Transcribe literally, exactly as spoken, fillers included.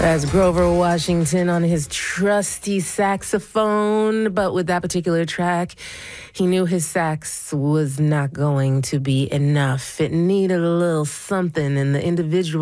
That's Grover Washington on his trusty saxophone. But with that particular track, he knew his sax was not going to be enough. It needed a little something, and the individual